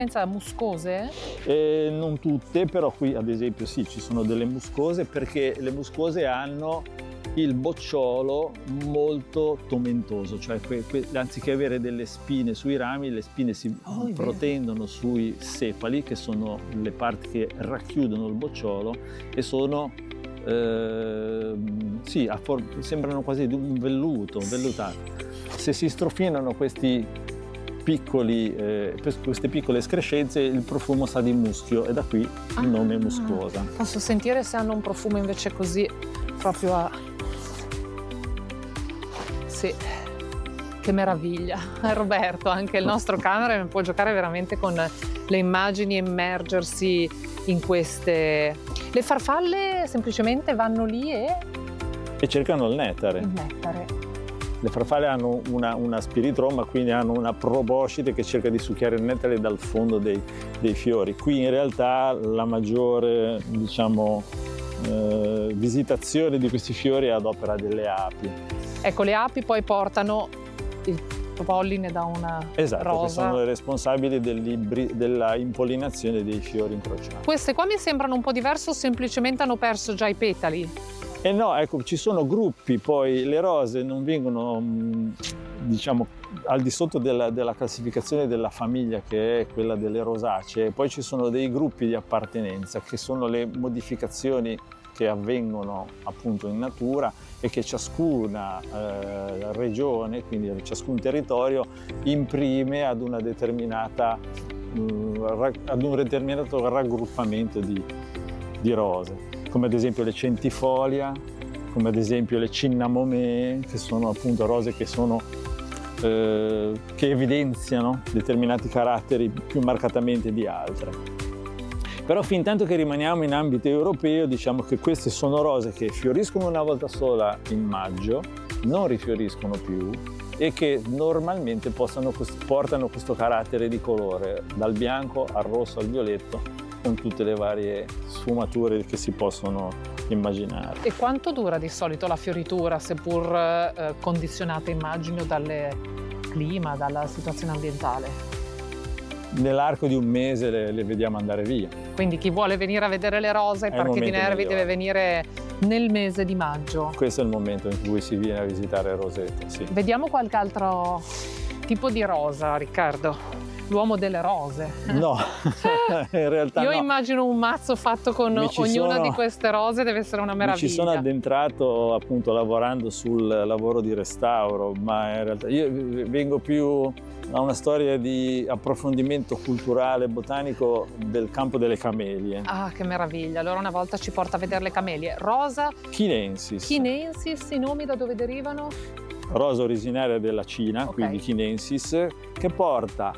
Senza muscose? Non tutte, però qui ad esempio sì, ci sono delle muscose, perché le muscose hanno il bocciolo molto tomentoso, cioè anziché avere delle spine sui rami, le spine si protendono sui sepali, che sono le parti che racchiudono il bocciolo, e sono sì, sembrano quasi di un velluto, vellutato. Se si strofinano queste piccole escrescenze, il profumo sa di muschio, e da qui il nome muscosa. Posso sentire se hanno un profumo invece così proprio a... Sì, che meraviglia. Roberto, anche il nostro cameraman può giocare veramente con le immagini e immergersi in queste... Le farfalle semplicemente vanno lì e cercano il nettare. Il nettare. Le farfalle hanno una spiritroma, quindi hanno una proboscite che cerca di succhiare il nettare dal fondo dei fiori. Qui in realtà la maggiore, diciamo, visitazione di questi fiori è ad opera delle api. Ecco, le api poi portano il polline da una esatto, rosa. Che sono le responsabili della impollinazione dei fiori incrociati. Queste qua mi sembrano un po' diverse, o semplicemente hanno perso già i petali? No, ecco, ci sono gruppi, poi le rose non vengono, diciamo, al di sotto della classificazione della famiglia, che è quella delle rosacee. Poi ci sono dei gruppi di appartenenza, che sono le modificazioni che avvengono appunto in natura e che ciascuna regione, quindi ciascun territorio, imprime ad una determinata, ad un determinato raggruppamento di rose, come ad esempio le centifolia, come ad esempio le cinnamomee, che sono appunto rose che evidenziano determinati caratteri più marcatamente di altre. Però fin tanto che rimaniamo in ambito europeo, diciamo che queste sono rose che fioriscono una volta sola in maggio, non rifioriscono più, e che normalmente portano questo carattere di colore, dal bianco al rosso al violetto, con tutte le varie sfumature che si possono immaginare. E quanto dura di solito la fioritura, seppur condizionata, immagino, dal clima, dalla situazione ambientale? Nell'arco di un mese le vediamo andare via. Quindi chi vuole venire a vedere le rose ai Parchi di Nervi deve venire nel mese di maggio. Questo è il momento in cui si viene a visitare Roseto, sì. Vediamo qualche altro tipo di rosa, Riccardo. L'uomo delle rose. No, in realtà Io no. immagino un mazzo fatto con ognuna di queste rose, deve essere una meraviglia. Mi ci sono addentrato appunto lavorando sul lavoro di restauro, ma in realtà io vengo più a una storia di approfondimento culturale, botanico del campo delle camelie. Ah, che meraviglia! Allora una volta ci porta a vedere le camelie. Rosa chinensis. Chinensis, i nomi da dove derivano? Rosa originaria della Cina, quindi chinensis, che porta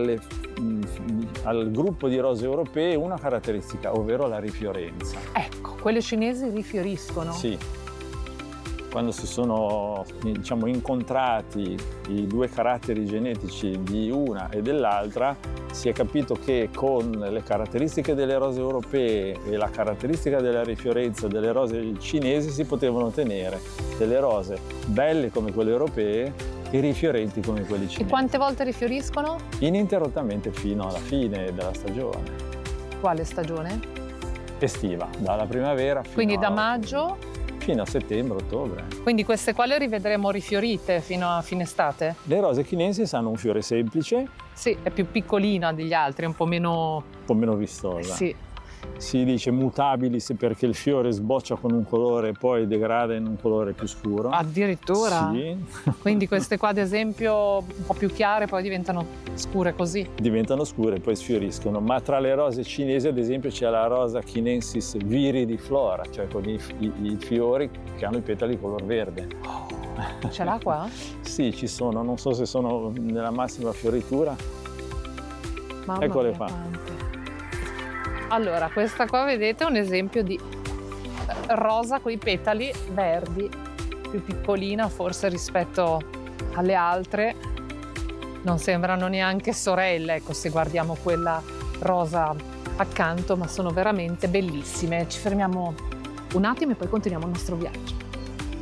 al gruppo di rose europee una caratteristica, ovvero la rifiorenza. Ecco, quelle cinesi rifioriscono? Sì. Quando si sono, diciamo, incontrati i due caratteri genetici di una e dell'altra, si è capito che con le caratteristiche delle rose europee e la caratteristica della rifiorenza delle rose cinesi si potevano ottenere delle rose belle come quelle europee e rifiorenti come quelle cinesi. E quante volte rifioriscono? Ininterrottamente fino alla fine della stagione. Quale stagione? Estiva, dalla primavera fino Quindi da maggio? Fino a settembre-ottobre. Quindi queste qua le rivedremo rifiorite fino a fine estate? Le rose chinensis hanno un fiore semplice. Sì, è più piccolina degli altri, un po' meno vistosa. Sì. Si dice mutabilis perché il fiore sboccia con un colore e poi degrada in un colore più scuro. Addirittura? Sì. Quindi queste qua ad esempio un po' più chiare poi diventano scure così? Diventano scure e poi sfioriscono, ma tra le rose cinesi ad esempio c'è la rosa chinensis viridiflora, cioè con i fiori che hanno i petali color verde. Ce l'ha qua? Sì, ci sono, non so se sono nella massima fioritura. Mamma Eccole mia, qua. quante. Allora, questa qua vedete è un esempio di rosa con i petali verdi, più piccolina forse rispetto alle altre. Non sembrano neanche sorelle, ecco, se guardiamo quella rosa accanto, ma sono veramente bellissime. Ci fermiamo un attimo e poi continuiamo il nostro viaggio.